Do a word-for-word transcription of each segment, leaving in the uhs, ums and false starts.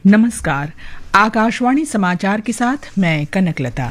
नमस्कार। आकाशवाणी समाचार के साथ मैं कनकलता।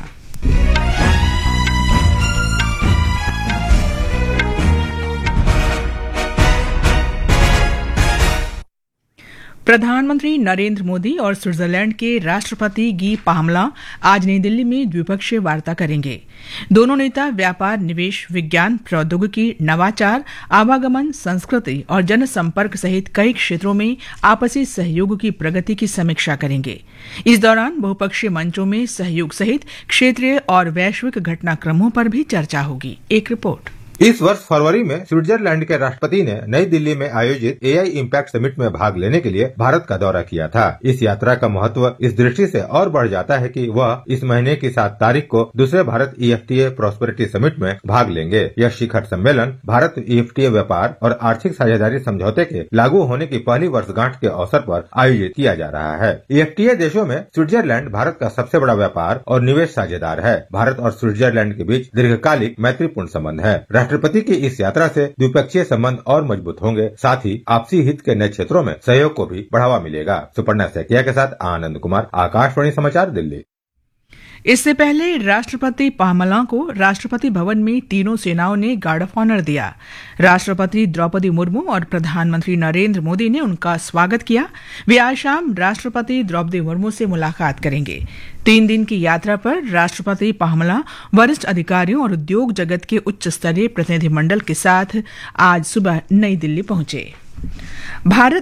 प्रधानमंत्री नरेंद्र मोदी और स्विट्जरलैंड के राष्ट्रपति गी पाहमला आज नई दिल्ली में द्विपक्षीय वार्ता करेंगे। दोनों नेता व्यापार, निवेश, विज्ञान, प्रौद्योगिकी, नवाचार, आवागमन, संस्कृति और जनसंपर्क सहित कई क्षेत्रों में आपसी सहयोग की प्रगति की समीक्षा करेंगे। इस दौरान बहुपक्षीय मंचों में सहयोग सहित क्षेत्रीय और वैश्विक घटनाक्रमों पर भी चर्चा होगी। एक रिपोर्ट। इस वर्ष फरवरी में स्विट्जरलैंड के राष्ट्रपति ने नई दिल्ली में आयोजित एआई इम्पैक्ट समिट में भाग लेने के लिए भारत का दौरा किया था। इस यात्रा का महत्व इस दृष्टि से और बढ़ जाता है कि वह इस महीने की सात तारीख को दूसरे भारत ईएफटीए प्रॉस्पेरिटी समिट में भाग लेंगे। यह शिखर सम्मेलन भारत ईएफटीए व्यापार और आर्थिक साझेदारी समझौते के लागू होने की पहली वर्षगांठ के अवसर पर आयोजित किया जा रहा है। ईएफटीए देशों में स्विट्जरलैंड भारत का सबसे बड़ा व्यापार और निवेश साझेदार है। भारत और स्विट्जरलैंड के बीच दीर्घकालिक मैत्रीपूर्ण संबंध है। राष्ट्रपति की इस यात्रा से द्विपक्षीय संबंध और मजबूत होंगे, साथ ही आपसी हित के नए क्षेत्रों में सहयोग को भी बढ़ावा मिलेगा। सुपर्णा सैकिया के साथ आनंद कुमार, आकाशवाणी समाचार, दिल्ली। इससे पहले राष्ट्रपति पाहमला को राष्ट्रपति भवन में तीनों सेनाओं ने गार्ड ऑफ ऑनर दिया। राष्ट्रपति द्रौपदी मुर्मू और प्रधानमंत्री नरेंद्र मोदी ने उनका स्वागत किया। वे आज शाम राष्ट्रपति द्रौपदी मुर्मू से मुलाकात करेंगे। तीन दिन की यात्रा पर राष्ट्रपति पाहमला वरिष्ठ अधिकारियों और उद्योग जगत के उच्च स्तरीय प्रतिनिधिमंडल के साथ आज सुबह नई दिल्ली पहुंचे। भारत